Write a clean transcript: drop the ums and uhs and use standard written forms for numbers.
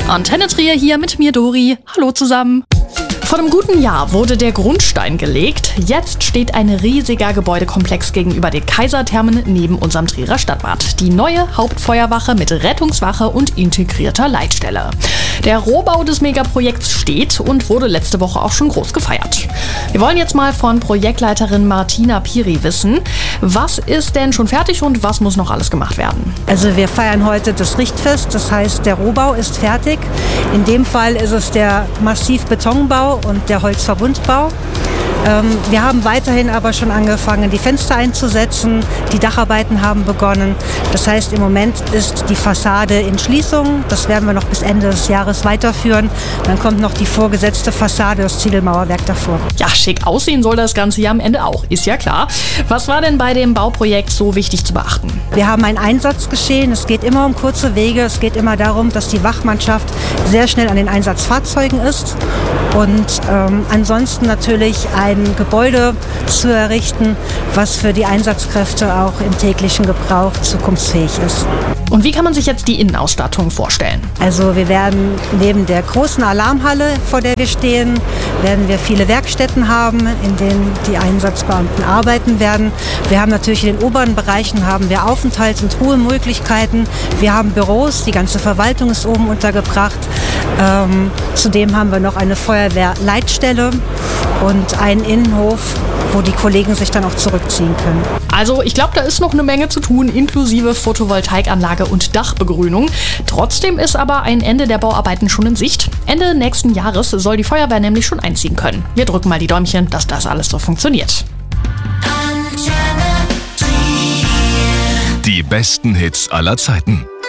Antenne Trier hier mit mir, Dori. Hallo zusammen. Vor einem guten Jahr wurde der Grundstein gelegt. Jetzt steht ein riesiger Gebäudekomplex gegenüber den Kaiserthermen neben unserem Trierer Stadtbad. Die neue Hauptfeuerwache mit Rettungswache und integrierter Leitstelle. Der Rohbau des Megaprojekts steht und wurde letzte Woche auch schon groß gefeiert. Wir wollen jetzt mal von Projektleiterin Martina Piri wissen, was ist denn schon fertig und was muss noch alles gemacht werden? Also wir feiern heute das Richtfest, das heißt der Rohbau ist fertig. In dem Fall ist es der Massivbetonbau und der Holzverbundbau. Wir haben weiterhin aber schon angefangen, die Fenster einzusetzen. Die Dacharbeiten haben begonnen. Das heißt, im Moment ist die Fassade in Schließung. Das werden wir noch bis Ende des Jahres weiterführen. Dann kommt noch die vorgesetzte Fassade, das Ziegelmauerwerk davor. Ja, schick aussehen soll das Ganze ja am Ende auch, ist ja klar. Was war denn bei dem Bauprojekt so wichtig zu beachten? Wir haben ein Einsatzgeschehen. Es geht immer um kurze Wege. Es geht immer darum, dass die Wachmannschaft sehr schnell an den Einsatzfahrzeugen ist. Und ansonsten natürlich ein Gebäude zu errichten, was für die Einsatzkräfte auch im täglichen Gebrauch zukunftsfähig ist. Und wie kann man sich jetzt die Innenausstattung vorstellen? Also wir werden neben der großen Alarmhalle, vor der wir stehen, werden wir viele Werkstätten haben, in denen die Einsatzbeamten arbeiten werden. Wir haben natürlich in den oberen Bereichen haben wir Aufenthalts- und Ruhemöglichkeiten. Wir haben Büros, die ganze Verwaltung ist oben untergebracht. Zudem haben wir noch eine Feuerwehrleitstelle und einen Innenhof, wo die Kollegen sich dann auch zurückziehen können. Also ich glaube, da ist noch eine Menge zu tun, inklusive Photovoltaikanlage und Dachbegrünung. Trotzdem ist aber ein Ende der Bauarbeiten schon in Sicht. Ende nächsten Jahres soll die Feuerwehr nämlich schon einziehen können. Wir drücken mal die Däumchen, dass das alles so funktioniert. Die besten Hits aller Zeiten.